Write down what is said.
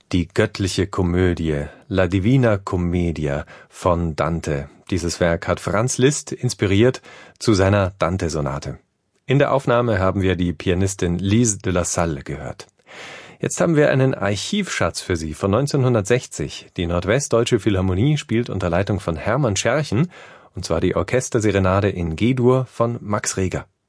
Die göttliche Komödie, La Divina Commedia von Dante. Dieses Werk hat Franz Liszt inspiriert zu seiner Dante-Sonate. In der Aufnahme haben wir die Pianistin Lise de la Salle gehört. Jetzt haben wir einen Archivschatz für Sie von 1960. Die Nordwestdeutsche Philharmonie spielt unter Leitung von Hermann Scherchen, und zwar die Orchesterserenade in G-Dur von Max Reger.